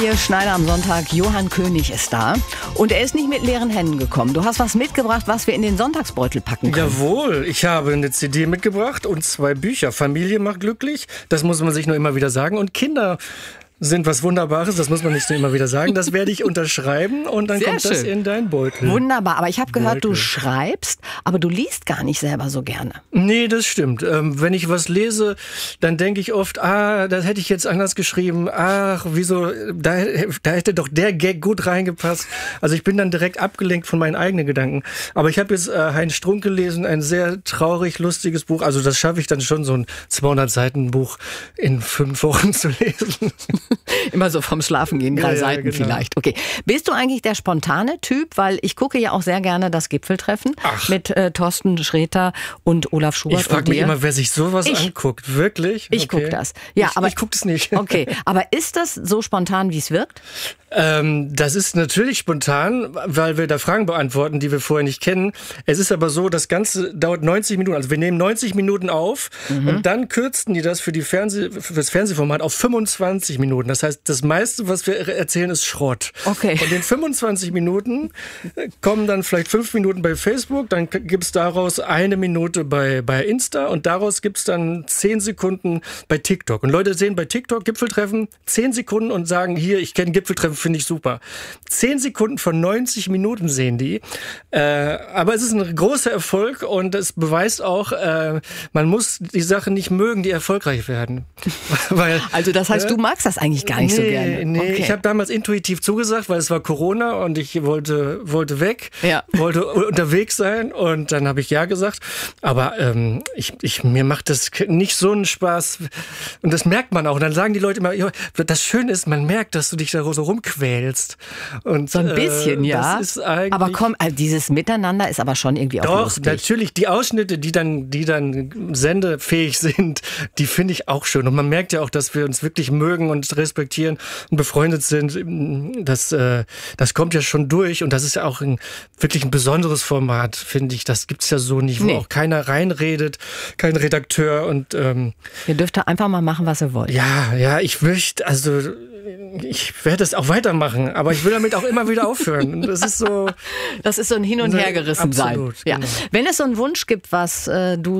Hier Schneider am Sonntag, Johann König ist da und er ist nicht mit leeren Händen gekommen. Du hast was mitgebracht, was wir in den Sonntagsbeutel packen können. Jawohl, ich habe eine CD mitgebracht und 2 Bücher. Familie macht glücklich, das muss man sich nur immer wieder sagen. Und Kinder sind was Wunderbares, das muss man nicht nur immer wieder sagen. Das werde ich unterschreiben und dann kommt das in deinen Beutel. Wunderbar, aber ich habe gehört, du schreibst, aber du liest gar nicht selber so gerne. Nee, das stimmt. Wenn ich was lese, dann denke ich oft, das hätte ich jetzt anders geschrieben. Ach, wieso, da hätte doch der Gag gut reingepasst. Also ich bin dann direkt abgelenkt von meinen eigenen Gedanken. Aber ich habe jetzt Heinz Strunk gelesen, ein sehr traurig, lustiges Buch. Also das schaffe ich dann schon, so ein 200-Seiten-Buch in 5 Wochen zu lesen. Immer so vom Schlafengehen, 3 Seiten genau. Vielleicht. Okay. Bist du eigentlich der spontane Typ? Weil ich gucke ja auch sehr gerne das Gipfeltreffen mit Thorsten Sträter und Olaf Schubert. Ich frage mich immer, wer sich sowas anguckt. Wirklich? Ich gucke das. Ja, ich gucke es nicht. Okay, aber ist das so spontan, wie es wirkt? Das ist natürlich spontan, weil wir da Fragen beantworten, die wir vorher nicht kennen. Es ist aber so, das Ganze dauert 90 Minuten. Also wir nehmen 90 Minuten auf und dann kürzten die das für das Fernsehformat auf 25 Minuten. Das heißt, das meiste, was wir erzählen, ist Schrott. Okay. Und in 25 Minuten kommen dann vielleicht 5 Minuten bei Facebook, dann gibt's daraus 1 Minute bei Insta und daraus gibt's dann 10 Sekunden bei TikTok. Und Leute sehen bei TikTok Gipfeltreffen 10 Sekunden und sagen, hier, ich kenne Gipfeltreffen, finde ich super. 10 Sekunden von 90 Minuten sehen die. Aber es ist ein großer Erfolg und es beweist auch, man muss die Sachen nicht mögen, die erfolgreich werden. Weil, also das heißt, du magst das eigentlich gar nicht so gerne. Nee, okay. Ich habe damals intuitiv zugesagt, weil es war Corona und ich wollte weg, wollte unterwegs sein und dann habe ich ja gesagt. Aber mir macht das nicht so einen Spaß und das merkt man auch. Und dann sagen die Leute immer, ja, das Schöne ist, man merkt, dass du dich da so rumquälst. Und, so ein bisschen, ja. Das ist eigentlich aber komm, also dieses Miteinander ist aber schon irgendwie auch lustig. Doch, natürlich. Die Ausschnitte, die dann sendefähig sind, die finde ich auch schön. Und man merkt ja auch, dass wir uns wirklich mögen und respektieren und befreundet sind. Das kommt ja schon durch. Und das ist ja auch wirklich ein besonderes Format, finde ich. Das gibt's ja so nicht, wo auch keiner reinredet, kein Redakteur. Und ihr dürft da einfach mal machen, was ihr wollt. Ja, ich werde es auch weitermachen, aber ich will damit auch immer wieder aufhören. Das ist so ein Hin- und Hergerissen sein. Absolut, ja. Genau. Wenn es so einen Wunsch gibt, was du